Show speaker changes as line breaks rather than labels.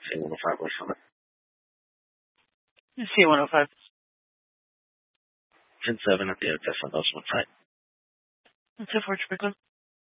C105, what's on it?
C105.
10-7 at the Odessa Nose, what site?
It's a Fort Strickland.